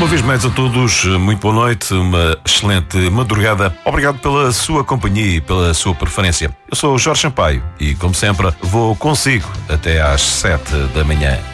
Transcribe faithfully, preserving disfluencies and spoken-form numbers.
Uma vez mais a todos, muito boa noite, uma excelente madrugada. Obrigado pela sua companhia e pela sua preferência. Eu sou o Jorge Sampaio e, como sempre, vou consigo até às sete da manhã.